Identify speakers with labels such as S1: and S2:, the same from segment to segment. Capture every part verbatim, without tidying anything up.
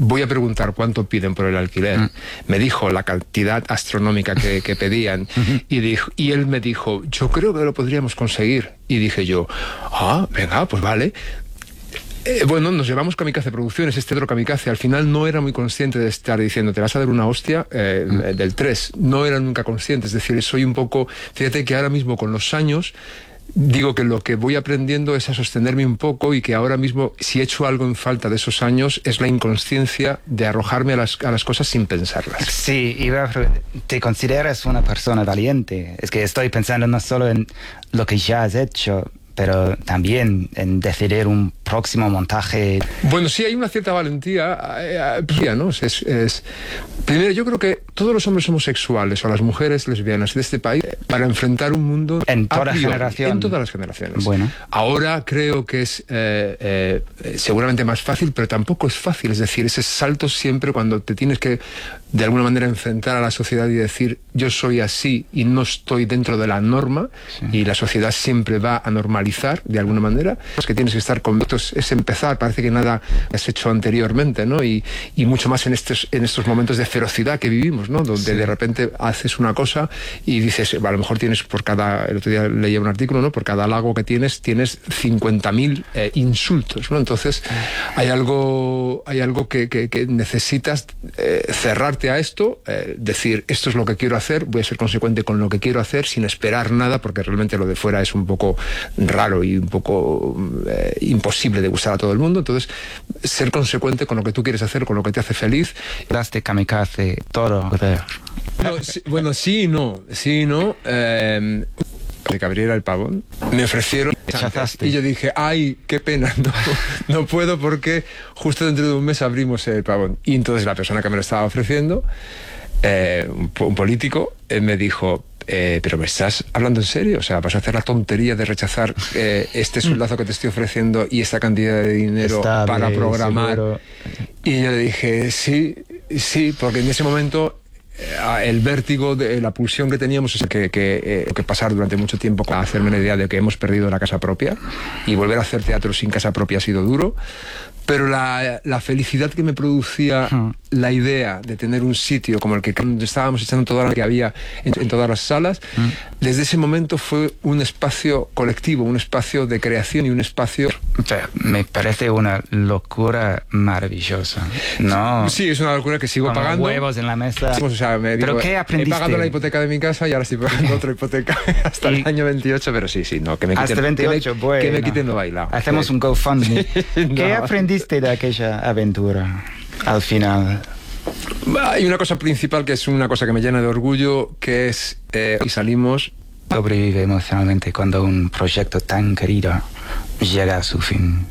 S1: voy a preguntar cuánto piden por el alquiler. Mm. Me dijo la cantidad astronómica que, que pedían y, dijo, y él me dijo, yo creo que lo podríamos conseguir. Y dije yo, ah, venga, pues vale. Eh, bueno, nos llevamos Kamikaze Producciones, este otro Kamikaze. Al final no era muy consciente de estar diciendo, te vas a dar una hostia eh, mm. del tres. No era nunca consciente. Es decir, soy un poco... Fíjate que ahora mismo con los años... Digo que lo que voy aprendiendo es a sostenerme un poco y que ahora mismo, si he hecho algo en falta de esos años, es la inconsciencia de arrojarme a las, a las cosas sin pensarlas.
S2: Sí, y ¿te consideras una persona valiente? Es que estoy pensando no solo en lo que ya has hecho, pero también en decidir un próximo montaje.
S1: Bueno, sí, hay una cierta valentía, eh, eh, ¿no? Es, es... Primero, yo creo que todos los hombres homosexuales o las mujeres lesbianas de este país, para enfrentar un mundo...
S2: En toda generación.
S1: En todas las generaciones.
S2: Bueno.
S1: Ahora creo que es eh, eh, seguramente más fácil, pero tampoco es fácil. Es decir, ese salto siempre cuando te tienes que, de alguna manera, enfrentar a la sociedad y decir, yo soy así y no estoy dentro de la norma, sí. Y la sociedad siempre va a normalizar, de alguna manera. Es que tienes que estar convictos, es empezar, parece que nada has hecho anteriormente, ¿no? Y, y mucho más en estos, en estos momentos de ferocidad que vivimos, ¿no? Donde sí. De repente haces una cosa y dices, a lo mejor tienes por cada, el otro día leía un artículo, ¿no? Por cada halago que tienes, tienes cincuenta mil eh, insultos, ¿no? Entonces, hay algo, hay algo que, que, que necesitas eh, cerrarte a esto, eh, decir, esto es lo que quiero hacer, voy a ser consecuente con lo que quiero hacer, sin esperar nada, porque realmente lo de fuera es un poco raro y un poco eh, imposible de gustar a todo el mundo. Entonces, ser consecuente con lo que tú quieres hacer, con lo que te hace feliz.
S2: Daste Kamikaze todo.
S1: No, sí, bueno, sí y no, sí y no. Eh, de que abriera el pavón, me ofrecieron
S2: Rechazaste.
S1: Y yo dije, ay, qué pena, no, no puedo porque justo dentro de un mes abrimos el pavón. Y entonces la persona que me lo estaba ofreciendo, eh, un, un político, eh, me dijo, Eh, pero ¿me estás hablando en serio? O sea, ¿vas a hacer la tontería de rechazar eh, este sueldazo que te estoy ofreciendo y esta cantidad de dinero Estable, para programar? Seguro. Y yo le dije, sí, sí, porque en ese momento eh, el vértigo, de la pulsión que teníamos es que, que, eh, que pasar durante mucho tiempo para hacerme una idea de que hemos perdido la casa propia, y volver a hacer teatro sin casa propia ha sido duro. Pero la, la felicidad que me producía uh-huh. la idea de tener un sitio como el que estábamos echando toda la que había en, en todas las salas, uh-huh. desde ese momento fue un espacio colectivo, un espacio de creación y un espacio...
S2: O sea, me parece una locura maravillosa, ¿no?
S1: Sí, es una locura que sigo
S2: Como
S1: pagando.
S2: Huevos en la mesa.
S1: O sea, me
S2: ¿Pero
S1: digo,
S2: qué aprendiste?
S1: He pagado la hipoteca de mi casa y ahora estoy pagando otra hipoteca hasta y... el año veintiocho, pero sí, sí, no, que me quiten...
S2: Hasta veintiocho,
S1: que me,
S2: bueno.
S1: Que me quiten no bailado.
S2: Hacemos
S1: sí.
S2: un GoFundMe.
S1: no.
S2: ¿Qué aprendiste de aquella aventura al final?
S1: Hay una cosa principal que es una cosa que me llena de orgullo, que es eh, y salimos.
S2: Sobrevive emocionalmente cuando un proyecto tan querido llega a su fin.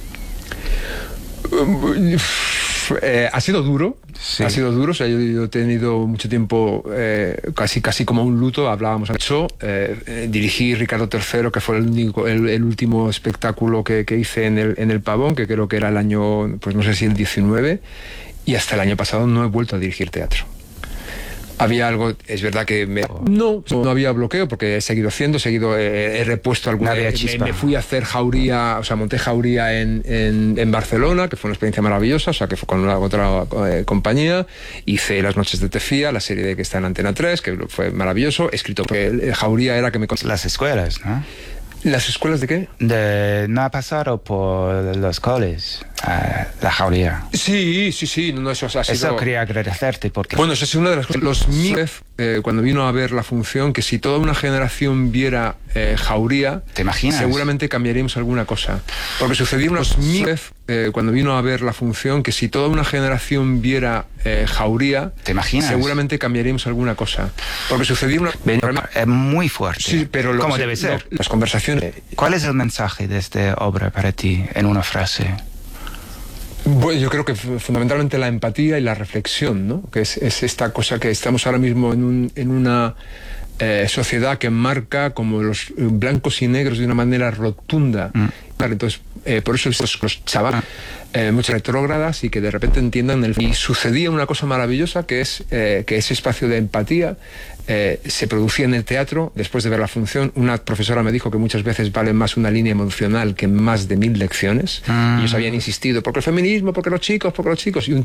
S1: Eh, ha sido duro, sí. ha sido duro. O sea, yo, yo he tenido mucho tiempo eh, casi casi como un luto. Hablábamos hecho eh, eh, dirigí Ricardo tercero, que fue el único, el, el último espectáculo que, que hice en el en el Pavón, que creo que era el año, pues no sé si el diecinueve, y hasta el año pasado no he vuelto a dirigir teatro. Había algo, es verdad que me, no, no había bloqueo porque he seguido haciendo, he seguido, eh, he repuesto alguna vez. Me, me fui a hacer Jauría, o sea, monté Jauría en, en, en Barcelona, que fue una experiencia maravillosa, o sea, que fue con una otra eh, compañía. Hice Las noches de Tefía, la serie de que está en Antena tres, que fue maravilloso. He escrito que Jauría era que me...
S2: Las escuelas, ¿no?
S1: ¿Las escuelas de qué?
S2: De, no ha pasado por los coles, uh, la Jauría.
S1: Sí, sí, sí. No, eso, o sea, ha sido...
S2: eso quería agradecerte porque...
S1: Bueno, esa es una de las cosas. Los míos, eh, cuando vino a ver la función, que si toda una generación viera eh, Jauría,
S2: ¿te imaginas?
S1: Seguramente cambiaríamos alguna cosa. Porque sucedieron los míos, eh, cuando vino a ver la función, que si toda una generación viera eh, Jauría,
S2: ¿te imaginas?
S1: Seguramente cambiaríamos alguna cosa. Porque sucedieron...
S2: Es muy fuerte.
S1: Sí, pero lo
S2: ¿cómo
S1: que,
S2: debe ser?
S1: Lo, las conversaciones...
S2: ¿Cuál es el mensaje de esta obra para ti, en una frase?
S1: Bueno, yo creo que fundamentalmente la empatía y la reflexión, ¿no? Que es, es esta cosa que estamos ahora mismo en, un, en una eh, sociedad que marca como los blancos y negros de una manera rotunda. Mm. Entonces, eh, por eso estos, los chavales, eh, muchas retrógradas, y que de repente entiendan el... Y sucedía una cosa maravillosa, que es eh, que ese espacio de empatía eh, se producía en el teatro. Después de ver la función, una profesora me dijo que muchas veces vale más una línea emocional que más de mil lecciones. Mm. Y ellos habían insistido, porque el feminismo, porque los chicos, porque los chicos. Y un